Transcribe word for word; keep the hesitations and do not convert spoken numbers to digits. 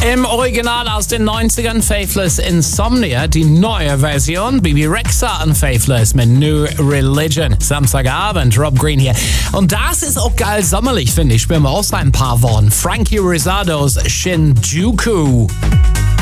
Im Original aus den neunzigern Faithless Insomnia, die neue Version, Bebe Rexha und Faithless mit New Religion. Samstagabend, Rob Green hier. Und das ist auch geil sommerlich, finde ich. Spielen wir auch ein paar Worten. Frankie Rizzados Shinjuku.